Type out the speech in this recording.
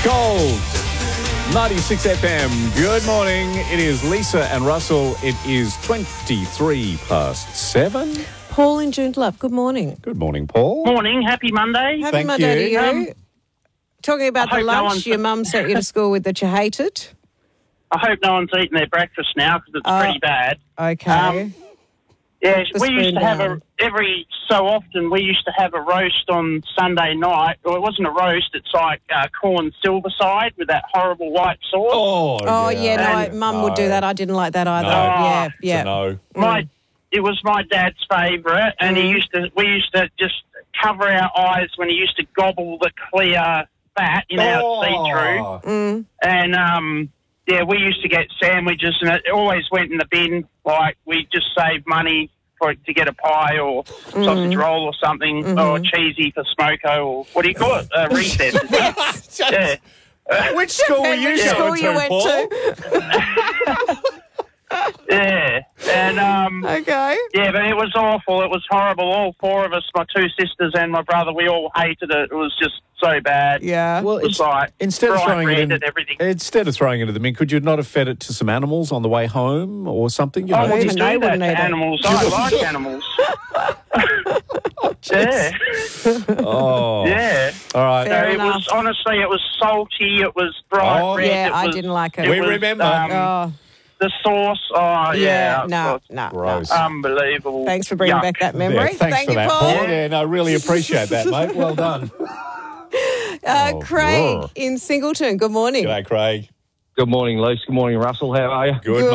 Gold 96 FM. Good morning. It is Lisa and Russell. It is 23 past 7. Paul in Joondalup, good morning. Good morning, Paul. Morning, happy Monday. Happy Thank Monday you. to you. Talking about I the hope no lunch one's- your mum sent you to school with that you hated. I hope no one's eating their breakfast now because it's pretty bad. Okay. Yeah, The we used spoon to have down. every so often we used to have a roast on Sunday night. Well, it wasn't a roast, it's like corn silverside with that horrible white sauce. Oh, yeah, no, Mum would do that. I didn't like that either. No. Yeah. No. It was my dad's favourite, and we used to just cover our eyes when he used to gobble the clear fat in our see-through. And, we used to get sandwiches, and it always went in the bin. Like, we just saved money to get a pie or sausage roll or something, or cheesy for smoko, or what do you call it? Recess. Yeah. Which school were you Which school going you to, went Paul? to? Yeah. And, Okay. yeah, but it was awful. It was horrible. All four of us, my two sisters and my brother, we all hated it. It was just so bad. Yeah. Well, It was like instead of bright throwing it red in, and everything. instead of throwing it in the bin, could you not have fed it to some animals on the way home or something? You I know, wouldn't even they do that wouldn't to eat it. animals. I like animals. Yeah. Oh, Yeah. all right. Fair It enough. was, honestly, it was salty. It was bright Oh, red. Yeah, it I was, didn't like it. We was, remember. Oh, The sauce. Oh, yeah. no. Gross. Unbelievable. Thanks for bringing Yuck. back that Yeah, memory. thanks Thank for you, that, Paul. Paul. Yeah, no, really appreciate that, mate. Well done. Craig roar. in Singleton, good morning. G'day, Craig. Good morning, Lisa. Good morning, Russell. How are you? Good,